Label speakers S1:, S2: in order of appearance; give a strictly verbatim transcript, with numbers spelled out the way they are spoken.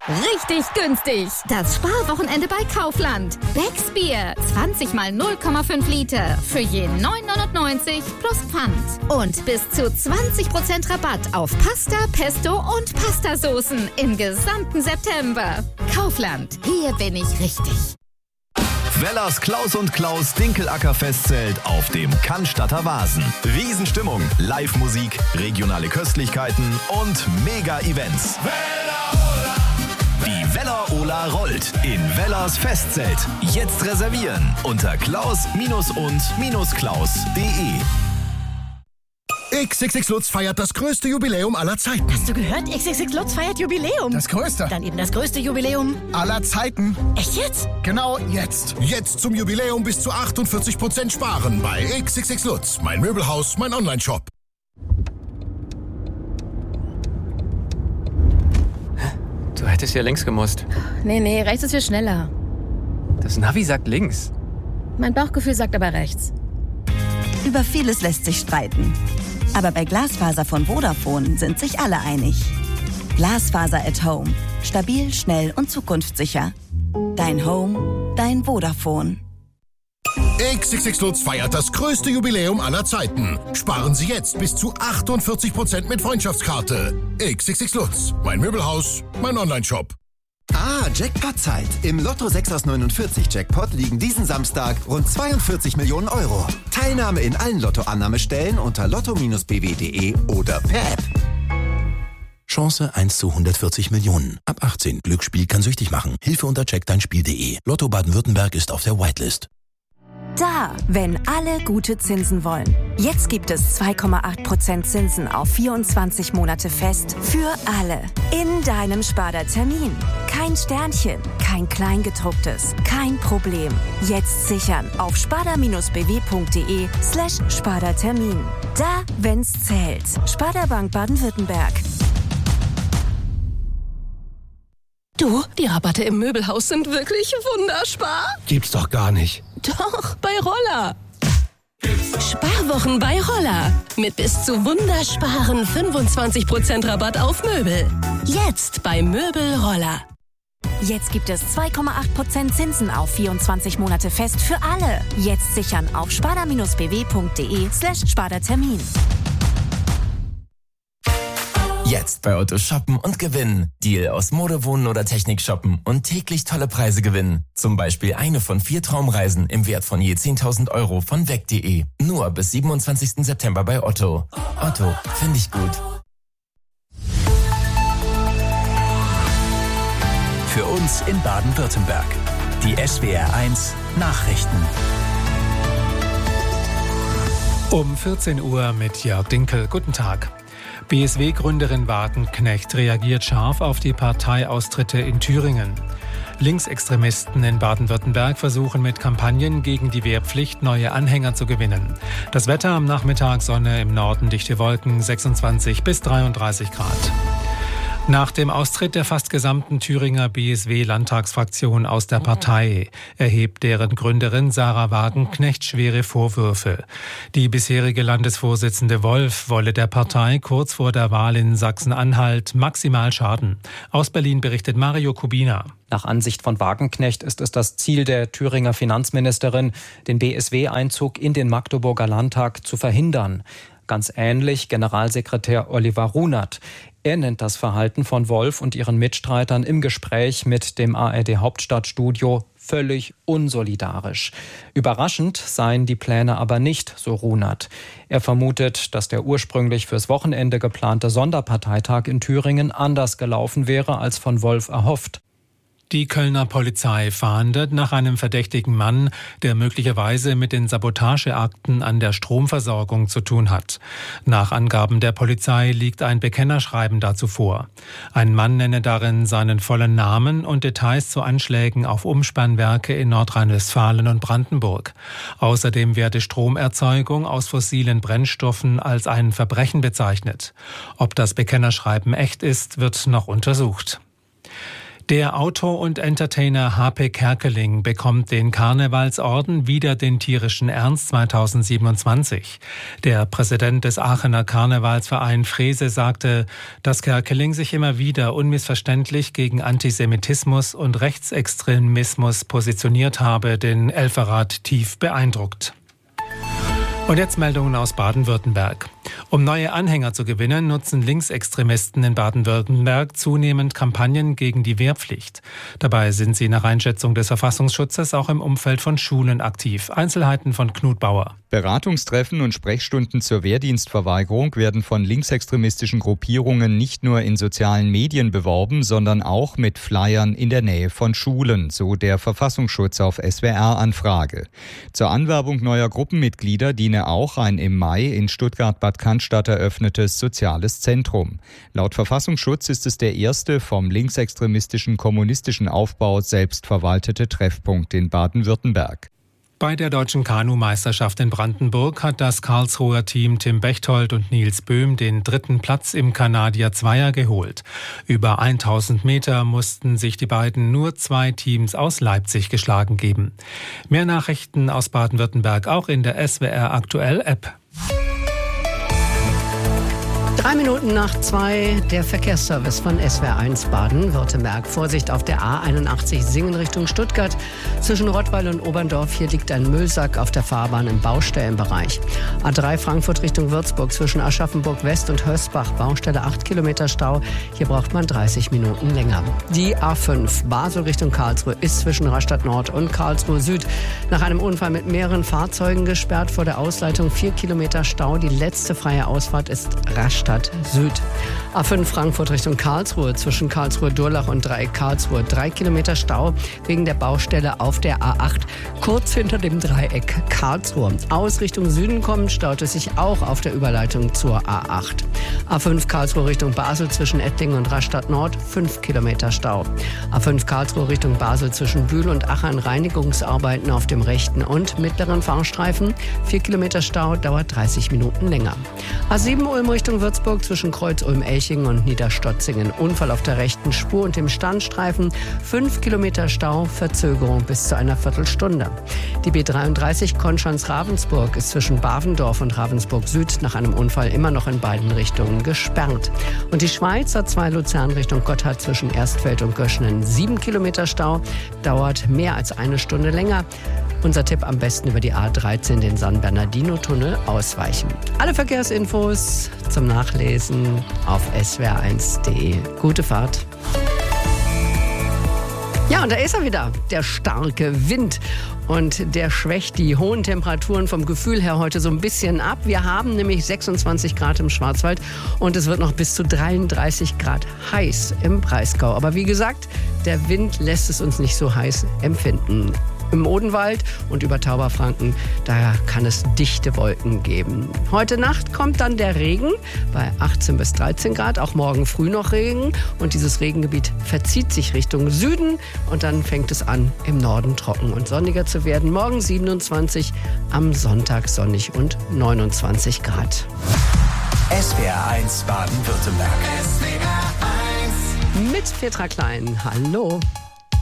S1: Richtig günstig. Das Sparwochenende bei Kaufland. Becks Bier. zwanzig mal null Komma fünf Liter. Für je neun neunundneunzig plus Pfand. Und bis zu zwanzig Prozent Rabatt auf Pasta, Pesto und Pastasoßen im gesamten September. Kaufland. Hier bin ich richtig.
S2: Wellers Klaus und Klaus Dinkelacker-Festzelt auf dem Cannstatter Wasen. Riesenstimmung, Live-Musik, regionale Köstlichkeiten und Mega-Events. Die Weller-Ola rollt in Wellers Festzelt. Jetzt reservieren unter klaus-und-klaus punkt de.
S3: X X X Lutz feiert das größte Jubiläum aller Zeiten.
S4: Hast du gehört? X X X Lutz feiert Jubiläum.
S3: Das größte.
S4: Dann eben das größte Jubiläum
S3: aller Zeiten.
S4: Echt jetzt?
S3: Genau jetzt. Jetzt zum Jubiläum bis zu achtundvierzig Prozent sparen bei X X X Lutz. Mein Möbelhaus, mein Online-Shop.
S5: Du hättest ja links gemusst.
S4: Nee, nee, rechts ist viel schneller.
S5: Das Navi sagt links.
S4: Mein Bauchgefühl sagt aber rechts.
S6: Über vieles lässt sich streiten. Aber bei Glasfaser von Vodafone sind sich alle einig. Glasfaser at Home. Stabil, schnell und zukunftssicher. Dein Home, dein Vodafone.
S3: X X X Lutz feiert das größte Jubiläum aller Zeiten. Sparen Sie jetzt bis zu achtundvierzig Prozent mit Freundschaftskarte. X X X Lutz. Mein Möbelhaus, mein Online-Shop.
S7: Ah, Jackpot-Zeit. Im Lotto sechs aus neunundvierzig Jackpot liegen diesen Samstag rund zweiundvierzig Millionen Euro. Teilnahme in allen Lottoannahmestellen unter lotto Bindestrich b w punkt de oder per App.
S8: Chance eins zu hundertvierzig Millionen. Ab achtzehn. Glücksspiel kann süchtig machen. Hilfe unter check dein Spiel punkt de. Lotto Baden-Württemberg ist auf der Whitelist.
S9: Da, wenn alle gute Zinsen wollen. Jetzt gibt es zwei Komma acht Prozent Zinsen auf vierundzwanzig Monate fest für alle. In deinem Sparda-Termin. Kein Sternchen, kein Kleingedrucktes, kein Problem. Jetzt sichern auf sparda-bw.de slash Sparda-Termin. Da, wenn's zählt. Sparda Bank Baden-Württemberg.
S4: Du, die Rabatte im Möbelhaus sind wirklich wunderspar.
S3: Gibt's doch gar nicht.
S4: Doch, bei Roller. Sparwochen bei Roller. Mit bis zu wundersparen fünfundzwanzig Prozent Rabatt auf Möbel. Jetzt bei Möbel Roller.
S9: Jetzt gibt es zwei Komma acht Prozent Zinsen auf vierundzwanzig Monate fest für alle. Jetzt sichern auf sparda-bw.de slash Sparda-Termin.
S10: Jetzt bei Otto shoppen und gewinnen. Deal aus Mode, Wohnen oder Technik shoppen und täglich tolle Preise gewinnen. Zum Beispiel eine von vier Traumreisen im Wert von je zehntausend Euro von weg punkt de. Nur bis siebenundzwanzigsten September bei Otto. Otto, finde ich gut.
S11: Für uns in Baden-Württemberg. Die S W R eins Nachrichten.
S12: Um vierzehn Uhr mit Jörg Dinkel. Guten Tag. B S W-Gründerin Wagenknecht reagiert scharf auf die Parteiaustritte in Thüringen. Linksextremisten in Baden-Württemberg versuchen mit Kampagnen gegen die Wehrpflicht neue Anhänger zu gewinnen. Das Wetter am Nachmittag, Sonne, im Norden dichte Wolken, sechsundzwanzig bis dreiunddreißig Grad. Nach dem Austritt der fast gesamten Thüringer B S W-Landtagsfraktion aus der Partei erhebt deren Gründerin Sarah Wagenknecht schwere Vorwürfe. Die bisherige Landesvorsitzende Wolf wolle der Partei kurz vor der Wahl in Sachsen-Anhalt maximal schaden. Aus Berlin berichtet Mario Kubina.
S13: Nach Ansicht von Wagenknecht ist es das Ziel der Thüringer Finanzministerin, den B S W-Einzug in den Magdeburger Landtag zu verhindern. Ganz ähnlich Generalsekretär Oliver Runert. Er nennt das Verhalten von Wolf und ihren Mitstreitern im Gespräch mit dem A R D-Hauptstadtstudio völlig unsolidarisch. Überraschend seien die Pläne aber nicht, so Runert. Er vermutet, dass der ursprünglich fürs Wochenende geplante Sonderparteitag in Thüringen anders gelaufen wäre als von Wolf erhofft.
S12: Die Kölner Polizei fahndet nach einem verdächtigen Mann, der möglicherweise mit den Sabotageakten an der Stromversorgung zu tun hat. Nach Angaben der Polizei liegt ein Bekennerschreiben dazu vor. Ein Mann nenne darin seinen vollen Namen und Details zu Anschlägen auf Umspannwerke in Nordrhein-Westfalen und Brandenburg. Außerdem werde Stromerzeugung aus fossilen Brennstoffen als ein Verbrechen bezeichnet. Ob das Bekennerschreiben echt ist, wird noch untersucht. Der Autor und Entertainer H P Kerkeling bekommt den Karnevalsorden Wider den tierischen Ernst zweitausendsiebenundzwanzig. Der Präsident des Aachener Karnevalsverein Frese sagte, dass Kerkeling sich immer wieder unmissverständlich gegen Antisemitismus und Rechtsextremismus positioniert habe, den Elferrath tief beeindruckt. Und jetzt Meldungen aus Baden-Württemberg. Um neue Anhänger zu gewinnen, nutzen Linksextremisten in Baden-Württemberg zunehmend Kampagnen gegen die Wehrpflicht. Dabei sind sie nach Einschätzung des Verfassungsschutzes auch im Umfeld von Schulen aktiv. Einzelheiten von Knut Bauer.
S14: Beratungstreffen und Sprechstunden zur Wehrdienstverweigerung werden von linksextremistischen Gruppierungen nicht nur in sozialen Medien beworben, sondern auch mit Flyern in der Nähe von Schulen, so der Verfassungsschutz auf S W R-Anfrage. Zur Anwerbung neuer Gruppenmitglieder diene auch ein im Mai in Stuttgart-Bad Cannstatt eröffnetes soziales Zentrum. Laut Verfassungsschutz ist es der erste vom linksextremistischen kommunistischen Aufbau selbst verwaltete Treffpunkt in Baden-Württemberg.
S12: Bei der deutschen Kanu-Meisterschaft in Brandenburg hat das Karlsruher Team Tim Bechtold und Nils Böhm den dritten Platz im Kanadier-Zweier geholt. Über tausend Meter mussten sich die beiden nur zwei Teams aus Leipzig geschlagen geben. Mehr Nachrichten aus Baden-Württemberg auch in der S W R Aktuell App.
S15: Drei Minuten nach zwei, der Verkehrsservice von S W R eins Baden-Württemberg. Vorsicht auf der A einundachtzig Singen Richtung Stuttgart. Zwischen Rottweil und Oberndorf, hier liegt ein Müllsack auf der Fahrbahn im Baustellenbereich. A drei Frankfurt Richtung Würzburg, zwischen Aschaffenburg West und Hösbach, Baustelle acht Kilometer Stau. Hier braucht man dreißig Minuten länger. Die A fünf Basel Richtung Karlsruhe ist zwischen Rastatt Nord und Karlsruhe Süd nach einem Unfall mit mehreren Fahrzeugen gesperrt. Vor der Ausleitung vier Kilometer Stau. Die letzte freie Ausfahrt ist Rastatt Süd. A fünf Frankfurt Richtung Karlsruhe, zwischen Karlsruhe-Durlach und Dreieck Karlsruhe. Drei Kilometer Stau wegen der Baustelle auf der A acht, kurz hinter dem Dreieck Karlsruhe. Aus Richtung Süden kommend staut es sich auch auf der Überleitung zur A acht. A fünf Karlsruhe Richtung Basel, zwischen Ettlingen und Rastatt Nord, fünf Kilometer Stau. A fünf Karlsruhe Richtung Basel, zwischen Bühl und Achern, Reinigungsarbeiten auf dem rechten und mittleren Fahrstreifen. vier Kilometer Stau, dauert dreißig Minuten länger. A sieben Ulm Richtung Würzburg, zwischen Kreuz-Ulm-Elchingen und Niederstotzingen. Unfall auf der rechten Spur und dem Standstreifen. fünf Kilometer Stau, Verzögerung bis zu einer Viertelstunde. Die B dreiunddreißig Konstanz-Ravensburg ist zwischen Bavendorf und Ravensburg Süd nach einem Unfall immer noch in beiden Richtungen gesperrt. Und die Schweiz A zwei Luzern Richtung Gotthard zwischen Erstfeld und Göschenen. sieben Kilometer Stau, dauert mehr als eine Stunde länger. Unser Tipp: am besten über die A dreizehn, den San Bernardino-Tunnel, ausweichen. Alle Verkehrsinfos zum Nachlesen auf S W R eins punkt de. Gute Fahrt. Ja, und da ist er wieder, der starke Wind. Und der schwächt die hohen Temperaturen vom Gefühl her heute so ein bisschen ab. Wir haben nämlich sechsundzwanzig Grad im Schwarzwald und es wird noch bis zu dreiunddreißig Grad heiß im Breisgau. Aber wie gesagt, der Wind lässt es uns nicht so heiß empfinden. Im Odenwald und über Tauberfranken, da kann es dichte Wolken geben. Heute Nacht kommt dann der Regen bei achtzehn bis dreizehn Grad, auch morgen früh noch Regen. Und dieses Regengebiet verzieht sich Richtung Süden und dann fängt es an, im Norden trocken und sonniger zu werden. Morgen siebenundzwanzig, am Sonntag sonnig und neunundzwanzig Grad.
S11: S W R eins Baden-Württemberg.
S15: S W R eins mit Petra Klein. Hallo.